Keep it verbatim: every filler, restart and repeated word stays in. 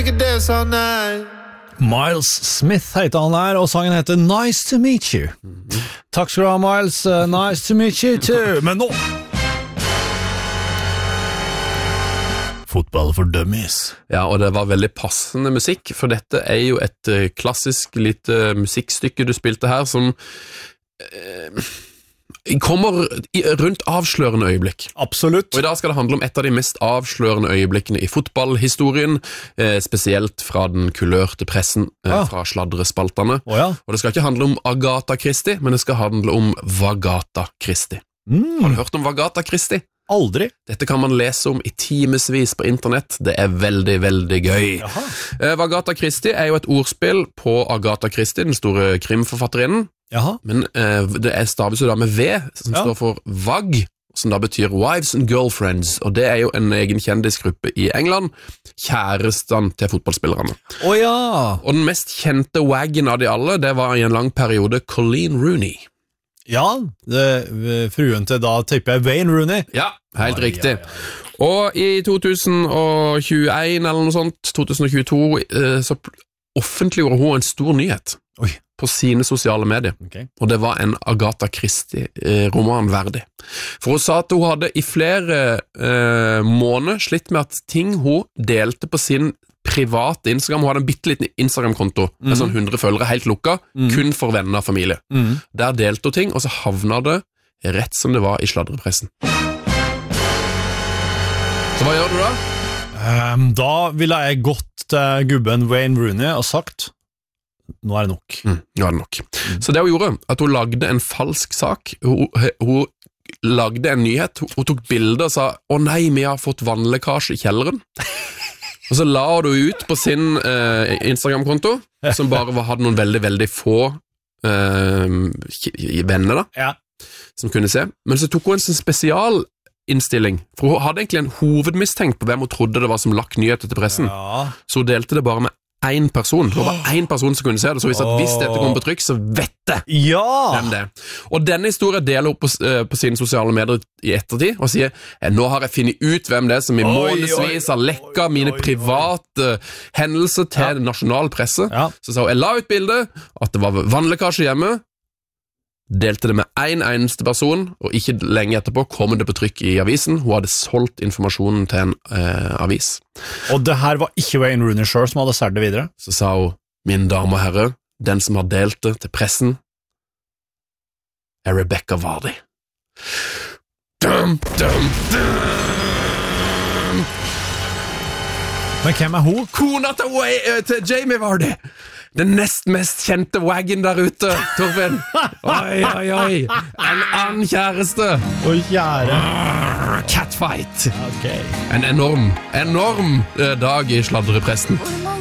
Miles Smith heter han her, og sangen heter Nice to meet you. Takk skal du ha, Miles. Uh, nice to meet you too. Men nå Fotball for dummies. Ja, og det var veldig passende musikk, for dette er jo et uh, klassisk lite musikkstykke du spilte her, som uh, kommer i, rundt avslørende øyeblikk. Absolutt. Og i dag skal det handle om et av de mest avslørende øyeblikkene i fotballhistorien, eh, spesielt fra den kulørte pressen, eh, ah. fra sladrespaltene. Oh, ja. Og det skal ikke handle om Agatha Christie, men det skal handle om Vagatha Christie. Mm. Har du hørt om Vagatha Christie? Aldri. Dette kan man lese om i timesvis på internett. Det er veldig, veldig gøy. Eh, Vagatha Christie er jo et ordspill på Agatha Christie, den store krimforfatterinnen. Jaha. Men eh, det er staves jo da med V, som ja. står for V A G, som da betyr Wives and Girlfriends, og det er jo en egen kjendisgruppe i England, kjæresten til fotballspillerne. Å oh, ja! Og den mest kjente waggen av de alle, det var i en lang periode Colleen Rooney. Ja, det, fruen til da tipper jeg Wayne Rooney. Ja, helt oh, riktig. Ja, ja, ja. Og i to tusen og tjueen eller noe sånt, to tusen og tjueto, eh, så offentliggjorde hun en stor nyhet. Oi. På sine sosiale medier, okay. og det var en Agatha Christie-roman eh, verdig. For hun sa at hun hadde i flere eh, måneder slitt med at ting hun delte på sin private Instagram, hun hadde en bitteliten Instagram-konto mm. med sånn hundre følgere, helt lukka, mm. kun for venner og familie. Mm. Der delte hun ting, og så havna det rett som det var i sladrepressen. Så hva gjør du da? Um, da ville jeg gått til gubben Wayne Rooney og sagt nå er det nok. Mm, nå er det nok. Mm. Så det hun gjorde, at hun lagde en falsk sak, hun, hun lagde en nyhet, hun, hun tok bilder og sa, å nei, vi har fått vannlekkasje i kjelleren. Og så la hun det ut på sin eh, Instagram-konto, som bare var, hadde noen veldig, veldig få eh, venner da, ja. som kunne se. Men så tok hun en sånn spesialinnstilling, for hun hadde egentlig en hovedmistenkt på hvem hun trodde det var som lakk nyheter til pressen. Ja. Så hun delte det bare med en person, det var bare en person som kunne se det, så hvis, at hvis dette kommer på trykk, så vet det ja. hvem det er. Og denne historien deler hun på, uh, på sine sosiale medier i ettertid, og sier, nå har jeg funnet ut hvem det er som i månedsvis har lekket mine private hendelser til ja. nasjonal presse. Ja. Så sa hun, jeg la ut bildet, at det var vannlekkasje hjemme, delte det med en eneste person, og ikke lenge etterpå kom det på trykk i avisen. Hun hadde solgt informasjonen til en eh, avis. Og det her var ikke Wayne Rooney selv som hadde sært det videre? Så sa hun, mine damer og herrer, den som har delt det til pressen, er Rebecca Vardy. Dum, dum, dum. Men hvem er hun? Kona til, Way- til Jamie Vardy! Den nest mest kjente waggen der ute, Torfinn. Oi, oi, oi. En annen kjæreste. Oi, kjære. Catfight. Okay. En enorm, enorm dag i sladrepresten.